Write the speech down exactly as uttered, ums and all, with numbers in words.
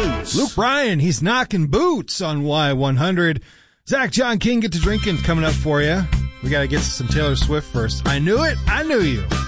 boots. Luke Bryan, he's knocking boots on Y one hundred. Zach, John King, Get to Drinking coming up for you. We got to get to some Taylor Swift first. I knew it. I knew you.